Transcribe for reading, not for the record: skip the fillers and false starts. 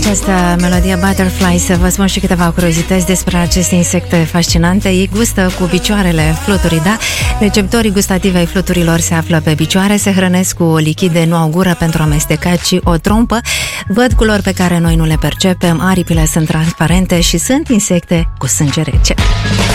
Această melodie Butterfly, să vă spun și câteva curiozități despre aceste insecte fascinante. Ei gustă cu picioarele fluturii, da? Receptorii gustativi ai fluturilor se află pe picioare, se hrănesc cu lichide, nu au gură pentru amestecat, ci o trompă. Văd culori pe care noi nu le percepem, aripile sunt transparente și sunt insecte cu sânge rece.